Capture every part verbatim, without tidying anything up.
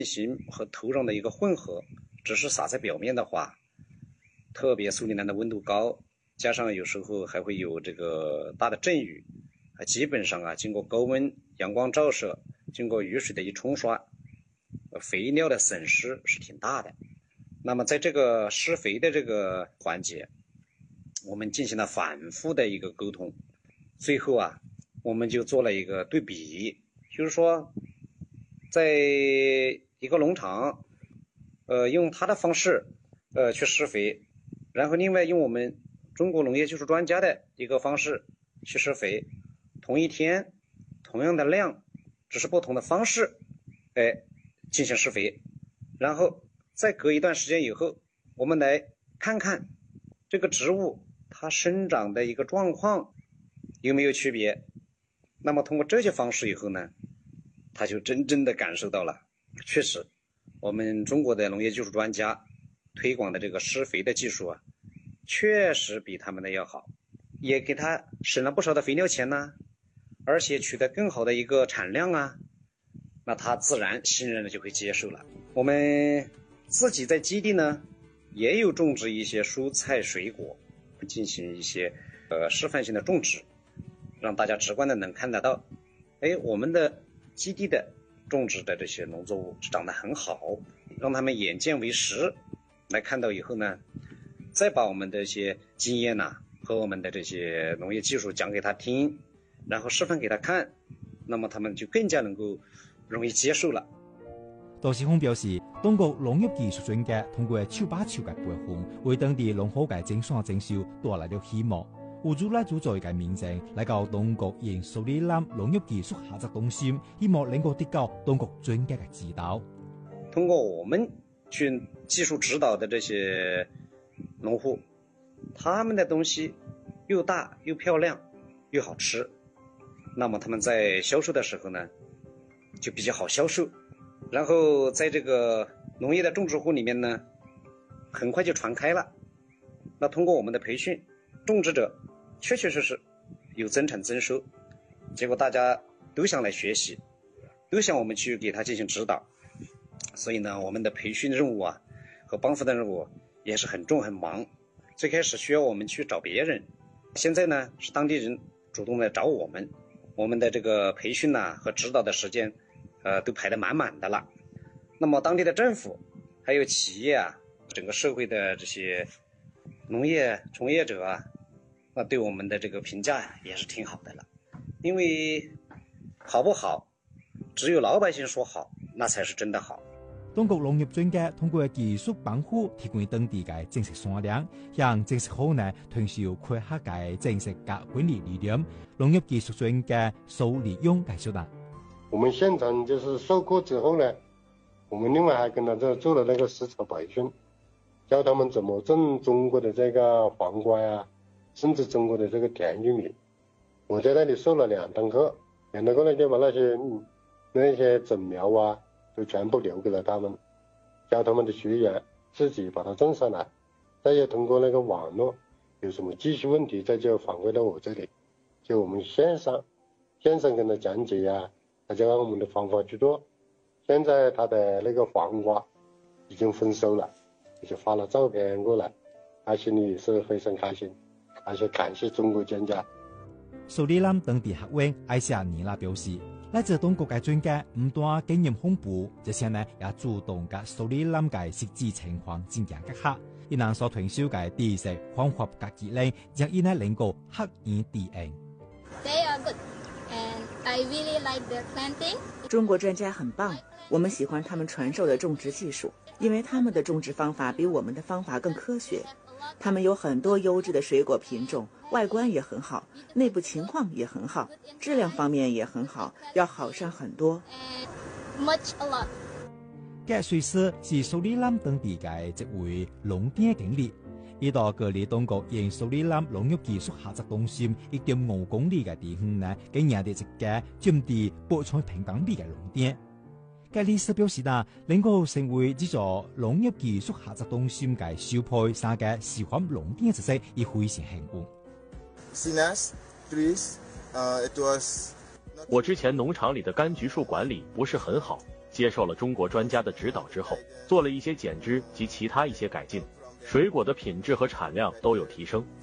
型和土壤的一个混合，只是撒在表面的话，特别苏里南的温度高，加上有时候还会有这个大的阵雨，基本上啊，经过高温阳光照射，经过雨水的一冲刷，肥料的损失是挺大的。那么在这个施肥的这个环节，我们进行了反复的一个沟通，最后啊，我们就做了一个对比，就是说，在一个农场，呃，用他的方式，呃，去施肥，然后另外用我们中国农业技术专家的一个方式去施肥，同一天，同样的量，只是不同的方式，哎，进行施肥，然后再隔一段时间以后，我们来看看这个植物它生长的一个状况有没有区别。那么通过这些方式以后呢，他就真正的感受到了，确实我们中国的农业技术专家推广的这个施肥的技术啊，确实比他们的要好，也给他省了不少的肥料钱呢，而且取得更好的一个产量啊，那他自然信任的就会接受了。我们自己在基地呢也有种植一些蔬菜水果，进行一些呃示范性的种植，让大家直观的能看得到，哎，我们的基地的种植的这些农作物长得很好，让他们眼见为实，来看到以后呢，再把我们的一些经验呐、啊、和我们的这些农业技术讲给他听，然后示范给他看，那么他们就更加能够容易接受了。 杜世峰表示，中国农业技术专家通过手把手嘅培训，为当地农户嘅增产增收带来了希望。有助来主宰嘅民眾來到中國研蘇里南農業技術合作中心，希望能夠得到中國專家嘅指導。 通過我們去技術指導的這些農戶，他們的東西又大又漂亮又好吃，那麼他們在銷售的時候呢，就比較好銷售。然後在這個農業的種植戶裡面呢，很快就傳開了。那通過我們的培訓，種植者確確實實有增產增收，結果大家都想來學習，都想我們去給他進行指導。所以呢，我們的培訓任務啊和幫扶的任務也是很重很忙。最開始需要我們去找別人，現在呢是當地人主動來找我們，我們的這個培訓啊和指導的時間呃都排得滿滿的了。那麼當地的政府還有企業啊，整個社會的這些農業從業者啊，那對我們的這個評價也是挺好的了。因為好不好只有老百姓說好，那才是真的好。 中國農業專家通過技術幫扶提供當地嘅正式產量，向正式後呢傳授開發嘅正式嘅管理理念。農業技術專家蘇立勇介紹啦， 我們現場就是授課之後呢，我們另外還跟他做做了那個實操培訓，教他們怎麼種中國的這個黃瓜呀，甚至中國的這個甜玉米。我在那裡授了兩堂課，兩堂課呢就把那些、嗯、那些種苗啊都全部留給了他們，教他們的學員自己把它種上來，再也通過那個網絡有什麼技術問題，再就反饋到我這裡，就我們線上線上跟他講解呀、啊，他就按我們的方法去做。現在他的那個黃瓜已經豐收了，就發了照片過來，他心裡也是非常開心，而且感謝中國專家。 蘇里南當地學院艾夏尼拉表示，來自中國嘅專家唔單經驗豐富，而且呢也主動嘅蘇里南嘅實際情況進行結合，伊能所傳授嘅知識方法嘅技能，讓伊呢能夠學以致用。 They are good, and I really like their planting. 中國專家很棒，我們喜歡他們傳授的種植技術，因為他們的種植方法比我們的方法更科學。他們有很多優質的水果品種，外觀也很好，內部情況也很好，質量方面也很好，要好上很多。 Much a lot. 嘅瑞士是蘇里南當地嘅一位農店經理，伊到隔離中國沿蘇里南農業技術合作中心一點五公里嘅地方呢，經營的一家佔地八千平方米嘅農店。嘅理事表示啦，能夠成為呢座農業技術合作中心嘅首批三個示範農店之一，亦非常幸運。 我之前農場裡的柑橘樹管理不是很好， 接受了中国专家的指导之后，做了一些减脂及其他一些改进，水果的品质和产量都有提升。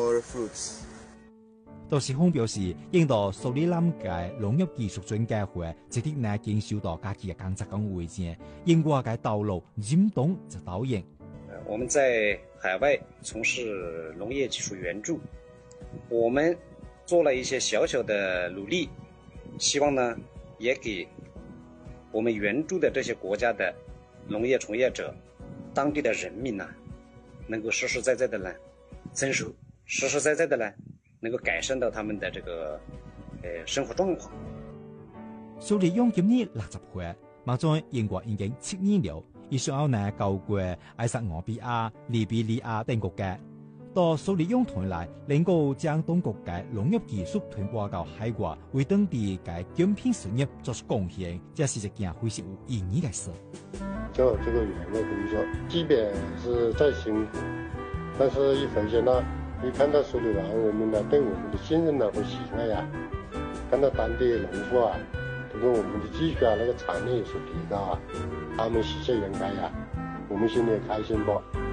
杜時峰表示，印度蘇里南嘅農業技術專家會積極呢經受到家己嘅工作崗位前，英國嘅道路嚴重就導演。 我們在海外從事農業技術援助，我們做了一些小小的努力，希望呢也給我們援助的這些國家的農業從業者、當地的人民呢，能夠實實在在的呢增收，實實在在的呢能夠改善到他們的這個呃生活狀況。 蘇里雍今年六十歲，目前英國已經七年了，伊想要呢救過埃塞俄比亞、利比里亞等國家。到蘇里雍團來，能夠將中國嘅農業技術傳播到海外，為當地嘅減貧事業作出貢獻，這是一件非常有意義嘅事。 做這個園的工作，即便是再辛苦，但是一回去呢，一看到蘇里南人民呢對我們的信任呢和喜愛呀，看到當地農夫啊，通過我們的技術啊，那個產量有所提高啊，他們喜出望外呀，我們心裡也開心啵。